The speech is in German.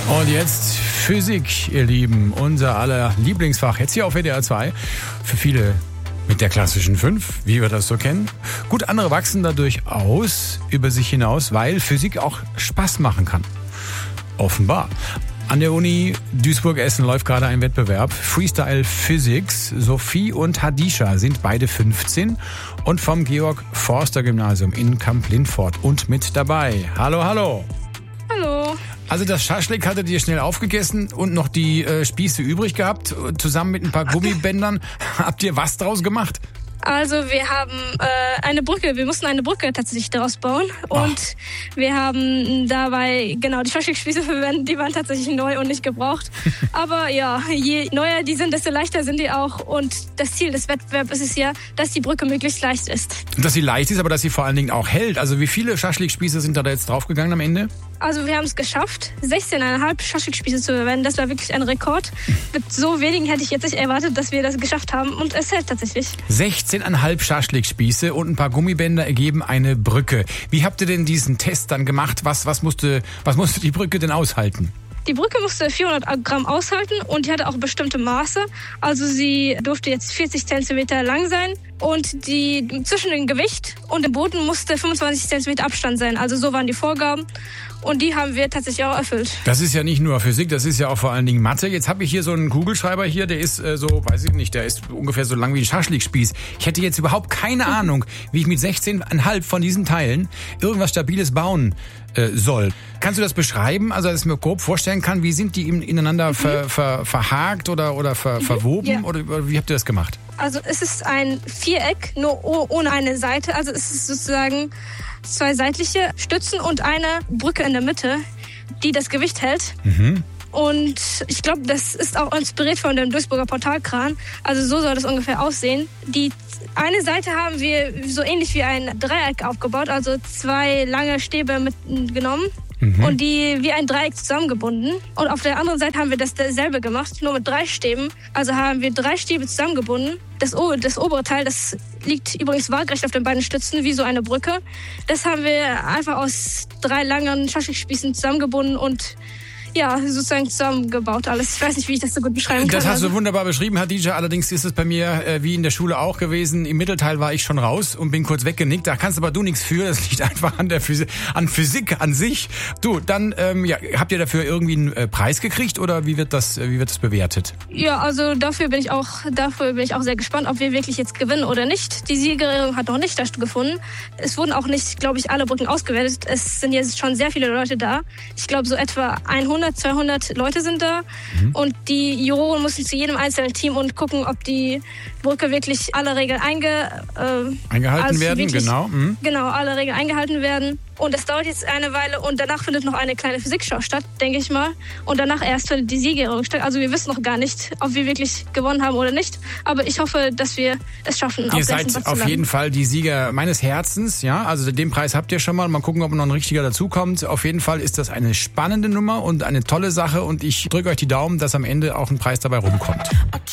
Und jetzt Physik, ihr Lieben, unser aller Lieblingsfach. Jetzt hier auf WDR 2. Für viele mit der klassischen 5, wie wir das so kennen. Gut, andere wachsen dadurch aus, über sich hinaus, weil Physik auch Spaß machen kann. Offenbar. An der Uni Duisburg-Essen läuft gerade ein Wettbewerb. Freestyle Physics. Sophie und Hadisha sind beide 15 und vom Georg-Forster-Gymnasium in Kamp-Lindfort und mit dabei. Hallo, hallo. Hallo. Also das Schaschlik hattet ihr schnell aufgegessen und noch die Spieße übrig gehabt. Zusammen mit ein paar Gummibändern. Habt ihr was draus gemacht? Also wir haben wir mussten eine Brücke tatsächlich daraus bauen und wir haben dabei die Schaschlikspieße verwendet, die waren tatsächlich neu und nicht gebraucht. Aber ja, je neuer die sind, desto leichter sind die auch und das Ziel des Wettbewerbs ist es ja, dass die Brücke möglichst leicht ist. Dass sie leicht ist, aber dass sie vor allen Dingen auch hält. Also wie viele Schaschlikspieße sind da jetzt draufgegangen am Ende? Also wir haben es geschafft, 16,5 Schaschlikspieße zu verwenden. Das war wirklich ein Rekord. Mit so wenigen hätte ich jetzt nicht erwartet, dass wir das geschafft haben und es hält tatsächlich. 16,5 Schaschlikspieße und ein paar Gummibänder ergeben eine Brücke. Wie habt ihr denn diesen Test dann gemacht? Was musste die Brücke denn aushalten? Die Brücke musste 400 Gramm aushalten und die hatte auch bestimmte Maße. Also sie durfte jetzt 40 Zentimeter lang sein und die zwischen dem Gewicht und dem Boden musste 25 Zentimeter Abstand sein. Also so waren die Vorgaben und die haben wir tatsächlich auch erfüllt. Das ist ja nicht nur Physik, das ist ja auch vor allen Dingen Mathe. Jetzt habe ich hier so einen Kugelschreiber hier, der ist der ist ungefähr so lang wie ein Schaschlikspieß. Ich hätte jetzt überhaupt keine Ahnung, wie ich mit 16,5 von diesen Teilen irgendwas Stabiles bauen soll. Kannst du das beschreiben, also dass ich mir grob vorstellen kann, wie sind die ineinander verhakt oder verwoben? Ja. Oder wie habt ihr das gemacht? Also es ist ein Viereck, nur ohne eine Seite. Also es ist sozusagen 2 seitliche Stützen und eine Brücke in der Mitte, die das Gewicht hält. Und ich glaube, das ist auch inspiriert von dem Duisburger Portalkran. Also so soll das ungefähr aussehen. Die eine Seite haben wir so ähnlich wie ein Dreieck aufgebaut, also 2 lange Stäbe mitgenommen. Und die wie ein Dreieck zusammengebunden. Und auf der anderen Seite haben wir dasselbe gemacht, nur mit 3 Stäben. Also haben wir 3 Stäbe zusammengebunden. Das obere Teil, das liegt übrigens waagerecht auf den beiden Stützen, wie so eine Brücke. Das haben wir einfach aus 3 langen Schaschlikspießen zusammengebunden und sozusagen zusammengebaut alles. Ich weiß nicht, wie ich das so gut beschreiben kann. Das hast du wunderbar beschrieben, Hadisha. Allerdings ist es bei mir wie in der Schule auch gewesen. Im Mittelteil war ich schon raus und bin kurz weggenickt. Da kannst aber du nichts für. Das liegt einfach an der Physik an sich. Du, dann habt ihr dafür irgendwie einen Preis gekriegt oder wie wird das bewertet? Ja, also dafür bin ich auch sehr gespannt, ob wir wirklich jetzt gewinnen oder nicht. Die Siegerehrung hat noch nicht stattgefunden. Es wurden auch nicht, glaube ich, alle Brücken ausgewertet. Es sind jetzt schon sehr viele Leute da. Ich glaube, so etwa 200 Leute sind da und die Juroren mussten zu jedem einzelnen Team und gucken, ob die Brücke wirklich alle Regeln eingehalten werden. Genau, alle Regeln eingehalten werden. Und das dauert jetzt eine Weile und danach findet noch eine kleine Physikschau statt, denke ich mal. Und danach erst findet die Siegerehrung statt. Also wir wissen noch gar nicht, ob wir wirklich gewonnen haben oder nicht. Aber ich hoffe, dass wir es schaffen. Ihr seid auf jeden Fall die Sieger meines Herzens. Ja, also den Preis habt ihr schon mal. Mal gucken, ob noch ein richtiger dazukommt. Auf jeden Fall ist das eine spannende Nummer und eine tolle Sache. Und ich drücke euch die Daumen, dass am Ende auch ein Preis dabei rumkommt.